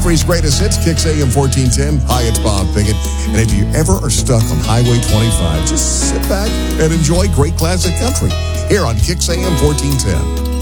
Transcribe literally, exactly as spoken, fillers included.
Country's greatest hits, Kicks A M fourteen ten. Hi, it's Bob Pickett. And if you ever are stuck on Highway twenty-five, just sit back and enjoy great classic country here on Kicks A M fourteen ten.